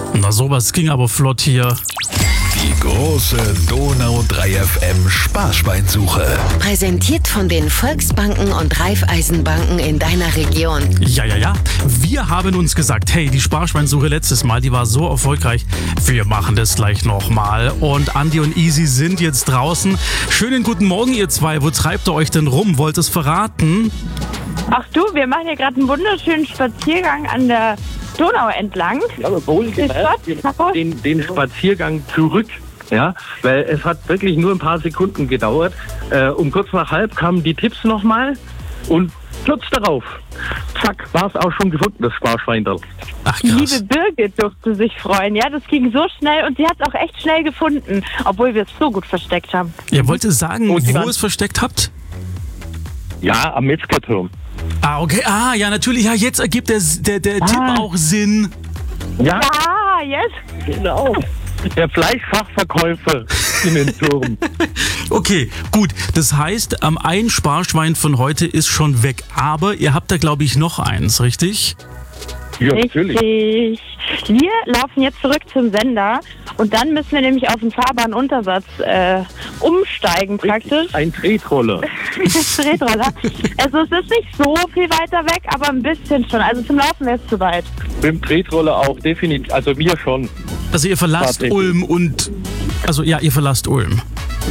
Na sowas ging aber flott hier. Die große Donau 3 FM Sparschweinsuche. Präsentiert von den Volksbanken und Raiffeisenbanken in deiner Region. Ja. Wir haben uns gesagt, hey, die Sparschweinsuche letztes Mal, die war so erfolgreich. Wir machen das gleich nochmal. Und Andi und Easy sind jetzt draußen. Schönen guten Morgen, ihr zwei. Wo treibt ihr euch denn rum? Wollt ihr es verraten? Ach du, wir machen hier gerade einen wunderschönen Spaziergang an der Donau entlang. Ja, aber wohlgemerkt, den Spaziergang zurück. Ja, weil es hat wirklich nur ein paar Sekunden gedauert. Um kurz nach halb kamen die Tipps nochmal und kurz darauf, zack, war es auch schon gefunden, das Sparschweindal. Ach Die krass. liebe Birgit durfte sich freuen. Ja, das ging so schnell und sie hat es auch echt schnell gefunden, obwohl wir es so gut versteckt haben. Ihr wollt ihr sagen, Und die wo waren- ihr es versteckt habt? Ja, am Metzgerturm. Ah, okay. Ah, ja, natürlich. Ja, jetzt ergibt der Tipp auch Sinn. Ja, Ah, jetzt? genau. Der Fleischfachverkäufer in den Turm. Okay, gut. Das heißt, ein Sparschwein von heute ist schon weg. Aber ihr habt da, glaube ich, noch eins, richtig? Ja, natürlich. Richtig. Wir laufen jetzt zurück zum Sender und dann müssen wir nämlich auf den Fahrbahnuntersatz umsteigen praktisch. Ein Tretroller. Tretroller. Also es ist nicht so viel weiter weg, aber ein bisschen schon. Also zum Laufen wäre es zu weit. Mit dem Tretroller auch, definitiv. Also mir schon. Also ihr verlasst Tatsächlich. Ulm und... Also ja, ihr verlasst Ulm.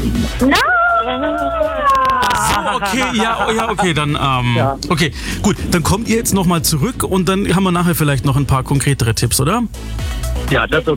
Okay, ja, okay, dann, okay, gut, dann kommt ihr jetzt nochmal zurück und dann haben wir nachher vielleicht noch ein paar konkretere Tipps, oder? Ja, das